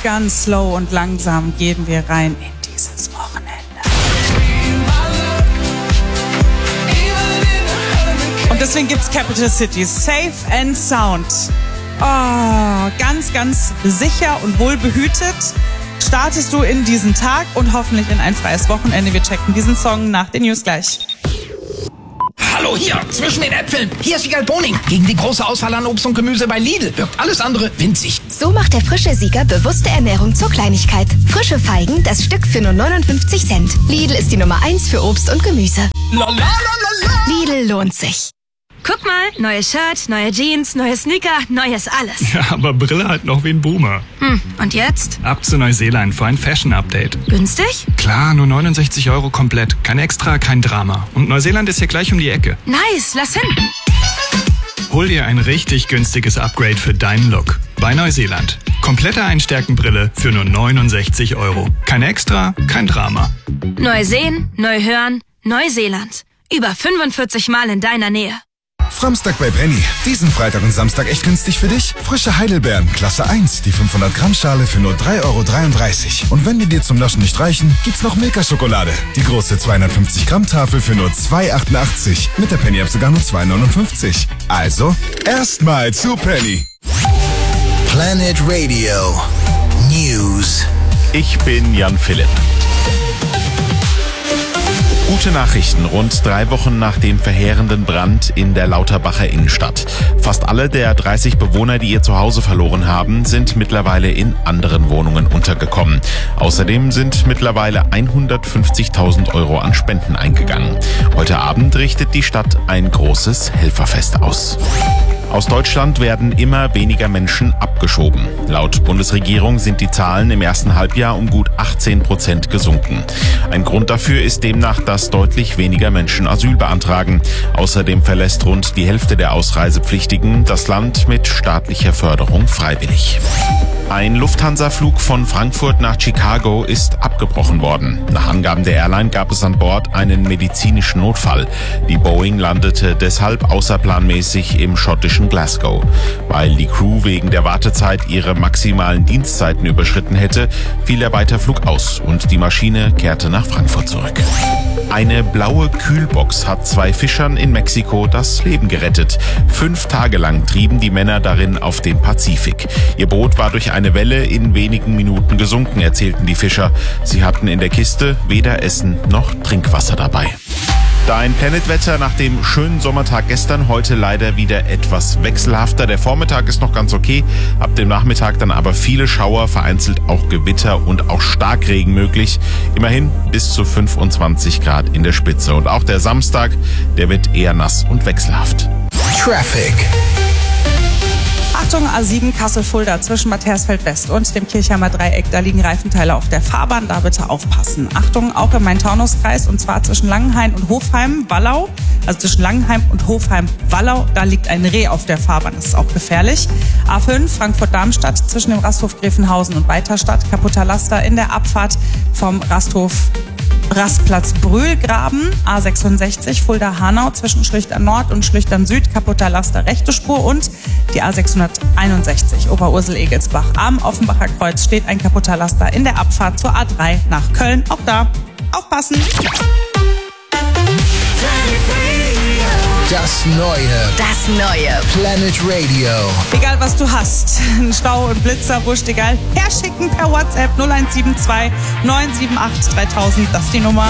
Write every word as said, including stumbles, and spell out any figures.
ganz, ganz slow und langsam gehen wir rein in dieses Wochenende. Und deswegen gibt's Capital Cities Safe and Sound. Oh, ganz, ganz sicher und wohlbehütet startest du in diesen Tag und hoffentlich in ein freies Wochenende. Wir checken diesen Song nach den News gleich. Hallo, hier, zwischen den Äpfeln. Hier ist Wiegald Boning. Gegen die große Auswahl an Obst und Gemüse bei Lidl wirkt alles andere winzig. So macht der frische Sieger bewusste Ernährung zur Kleinigkeit. Frische Feigen, das Stück für nur neunundfünfzig Cent. Lidl ist die Nummer eins für Obst und Gemüse. La, la, la, la, la. Lidl lohnt sich. Guck mal, neues Shirt, neue Jeans, neue Sneaker, neues alles. Ja, aber Brille halt noch wie ein Boomer. Hm, und jetzt? Ab zu Neuseeland für ein Fashion-Update. Günstig? Klar, nur neunundsechzig Euro komplett. Kein Extra, kein Drama. Und Neuseeland ist hier gleich um die Ecke. Nice, lass hin. Hol dir ein richtig günstiges Upgrade für deinen Look. Bei Neuseeland. Komplette Einstärkenbrille für nur neunundsechzig Euro. Kein Extra, kein Drama. Neu sehen, neu hören, Neuseeland. Über fünfundvierzig Mal in deiner Nähe. Framstag bei Penny. Diesen Freitag und Samstag echt günstig für dich. Frische Heidelbeeren, Klasse eins, die fünfhundert Gramm Schale für nur drei Euro dreiunddreißig. Und wenn die dir zum Naschen nicht reichen, gibt's noch Milka-Schokolade. Die große zweihundertfünfzig Gramm Tafel für nur zwei Euro achtundachtzig. Mit der Penny-App sogar nur zwei Euro neunundfünfzig. Also, erstmal zu Penny. Planet Radio News. Ich bin Jan Philipp. Gute Nachrichten rund drei Wochen nach dem verheerenden Brand in der Lauterbacher Innenstadt. Fast alle der dreißig Bewohner, die ihr Zuhause verloren haben, sind mittlerweile in anderen Wohnungen untergekommen. Außerdem sind mittlerweile hundertfünfzigtausend Euro an Spenden eingegangen. Heute Abend richtet die Stadt ein großes Helferfest aus. Aus Deutschland werden immer weniger Menschen abgeschoben. Laut Bundesregierung sind die Zahlen im ersten Halbjahr um gut achtzehn Prozent gesunken. Ein Grund dafür ist demnach, dass deutlich weniger Menschen Asyl beantragen. Außerdem verlässt rund die Hälfte der Ausreisepflichtigen das Land mit staatlicher Förderung freiwillig. Ein Lufthansa-Flug von Frankfurt nach Chicago ist abgebrochen worden. Nach Angaben der Airline gab es an Bord einen medizinischen Notfall. Die Boeing landete deshalb außerplanmäßig im schottischen Glasgow. Weil die Crew wegen der Wartezeit ihre maximalen Dienstzeiten überschritten hätte, fiel der Weiterflug aus und die Maschine kehrte nach Frankfurt zurück. Eine blaue Kühlbox hat zwei Fischern in Mexiko das Leben gerettet. Fünf Tage lang trieben die Männer darin auf dem Pazifik. Ihr Boot war durch eine Welle in wenigen Minuten gesunken, erzählten die Fischer. Sie hatten in der Kiste weder Essen noch Trinkwasser dabei. Dein Planetwetter nach dem schönen Sommertag gestern, heute leider wieder etwas wechselhafter. Der Vormittag ist noch ganz okay, ab dem Nachmittag dann aber viele Schauer, vereinzelt auch Gewitter und auch Starkregen möglich. Immerhin bis zu fünfundzwanzig Grad in der Spitze. Und auch der Samstag, der wird eher nass und wechselhaft. Traffic. Achtung, A sieben Kassel-Fulda zwischen Matthiasfeld West und dem Kirchheimer Dreieck. Da liegen Reifenteile auf der Fahrbahn, da bitte aufpassen. Achtung, auch im Main-Taunus-Kreis und zwar zwischen Langenhain und Hofheim-Wallau. Also zwischen Langenheim und Hofheim-Wallau, da liegt ein Reh auf der Fahrbahn, das ist auch gefährlich. A fünf Frankfurt-Darmstadt zwischen dem Rasthof Gräfenhausen und Weiterstadt. Kaputter Laster in der Abfahrt vom Rasthof Rastplatz Brühlgraben. A sechsundsechzig Fulda-Hanau zwischen Schlüchtern Nord und Schlüchtern Süd. Kaputter Laster rechte Spur und die A sechshunderteinundsechzig Oberursel-Egelsbach. Am Offenbacher Kreuz steht ein kaputter Laster in der Abfahrt zur A drei nach Köln. Auch da aufpassen. Das Neue. Das Neue. Planet Radio. Egal was du hast, ein Stau und Blitzer, wurscht egal, herschicken per WhatsApp null eins sieben zwei neun sieben acht dreitausend, das ist die Nummer.